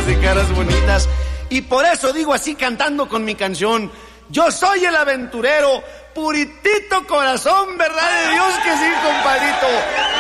guapas y caras bonitas. Y por eso digo así cantando con mi canción: yo soy el aventurero, puritito corazón, verdad de Dios que sí, compadrito.